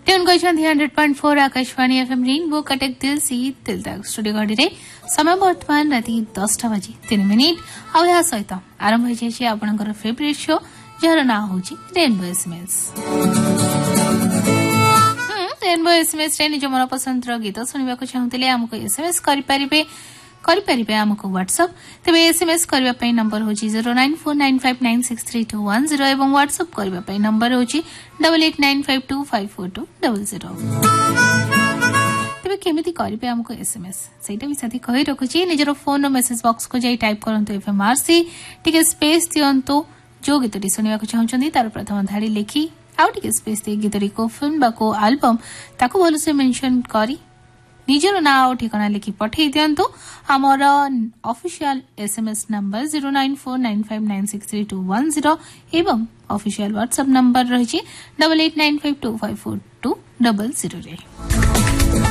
Tune କରିଛନ୍ତି 100.4 Akashvani FM rainbow Cuttack दिल सी दिल तक स्टूडियो घड़ी रे समय वर्तमान राति 10:03 आ या सहित आरंभ हो जाय आपनकर फेवरेट शो जर ना होची रेनबो एसएमएस रेनबो एसएमएस रे निज मन पसंद रो गीत सुनिबा को चाहूतले हमको एसएमएस करि परिबे हमको व्हाट्सएप तबे एसएमएस करबा पई नंबर होची 09495963210 एवं व्हाट्सएप करबा पई नंबर होची 8895254200 तबे केमिति करबे हमको एसएमएस सेटा भी साथी कहि रखुची निजरो फोन रो मैसेज बॉक्स को जाई टाइप करंतो एफएमआरसी टिके स्पेस दियंतो जो गीतटी सुनिबा को चाहउचंदी तार प्रथम धाड़ी लिखि आउ टिके स्पेस दे गीतटी को फिल्म बा को एल्बम ताको भलो से मेंशन करी निजर ना और ठिकाना लिखि पठै दियंतो हमर ऑफिशियल एसएमएस नंबर 09495963210 एवं ऑफिशियल व्हाट्सएप नंबर रहिछि 8895254200 रे।